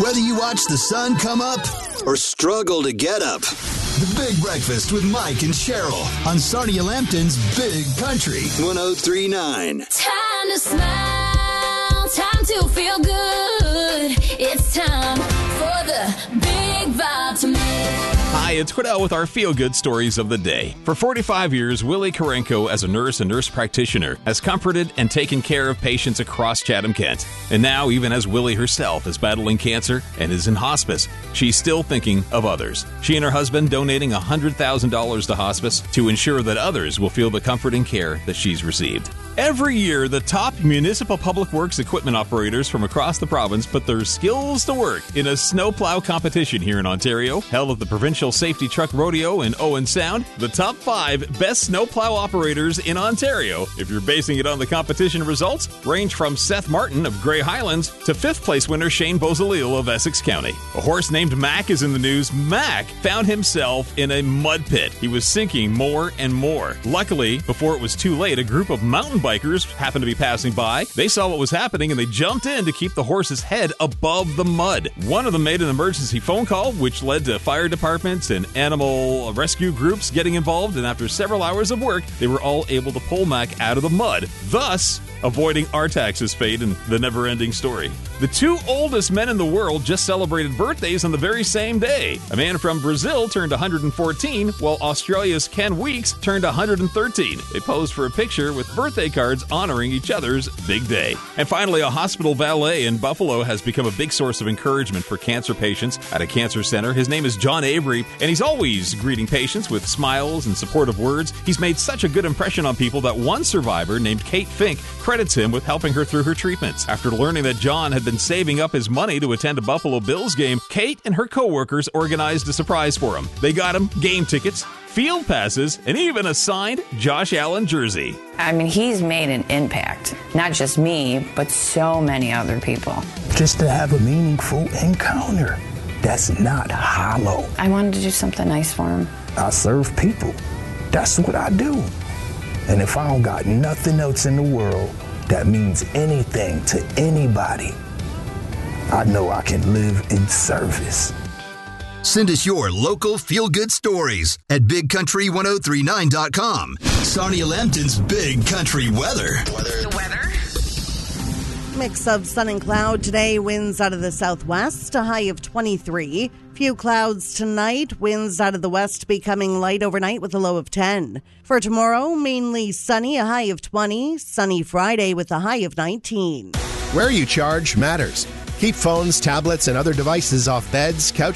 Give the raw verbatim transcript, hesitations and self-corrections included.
Whether you watch the sun come up or struggle to get up. The Big Breakfast with Mike and Cheryl on Sarnia Lambton's Big Country one oh three point nine. Time to smile, time to feel good. It's time for the Big Vitamin. Hi, it's Quidel with our feel-good stories of the day. For forty-five years, Willie Karenko, as a nurse and nurse practitioner, has comforted and taken care of patients across Chatham-Kent. And now, even as Willie herself is battling cancer and is in hospice, she's still thinking of others. She and her husband donating one hundred thousand dollars to hospice to ensure that others will feel the comfort and care that she's received. Every year, the top municipal public works equipment operators from across the province put their skills to work in a snowplow competition here in Ontario, held at the Provincial Safety Truck Rodeo in Owen Sound. The top five best snowplow operators in Ontario, if you're basing it on the competition results, range from Seth Martin of Grey Highlands to fifth place winner Shane Bozalil of Essex County. A horse named Mac is in the news. Mac found himself in a mud pit. He was sinking more and more. Luckily, before it was too late, a group of mountain bikers happened to be passing by. They saw what was happening and they jumped in to keep the horse's head above the mud. One of them made an emergency phone call, which led to fire departments and animal rescue groups getting involved, and after several hours of work, they were all able to pull Mac out of the mud, thus avoiding Artax's fate in the never-ending story. The two oldest men in the world just celebrated birthdays on the very same day. A man from Brazil turned one hundred fourteen, while Australia's Ken Weeks turned one hundred thirteen. They posed for a picture with birthday cards honoring each other's big day. And finally, a hospital valet in Buffalo has become a big source of encouragement for cancer patients at a cancer center. His name is John Avery, and he's always greeting patients with smiles and supportive words. He's made such a good impression on people that one survivor named Kate Fink credits him with helping her through her treatments. After learning that John had been saving up his money to attend a Buffalo Bills game, Kate and her co-workers organized a surprise for him. They got him game tickets, field passes, and even a signed Josh Allen jersey. I mean, he's made an impact. Not just me, but so many other people. Just to have a meaningful encounter that's not hollow. I wanted to do something nice for him. I serve people. That's what I do. And if I don't got nothing else in the world that means anything to anybody, I know I can live in service. Send us your local feel-good stories at big country ten thirty-nine dot com. Sarnia Lambton's Big Country weather. weather. The weather. Mix of sun and cloud today, winds out of the southwest, a high of twenty-three. Few clouds tonight, winds out of the west becoming light overnight with a low of ten. For tomorrow, mainly sunny, a high of twenty. Sunny Friday with a high of nineteen. Where you charge matters. Keep phones, tablets, and other devices off beds, couches,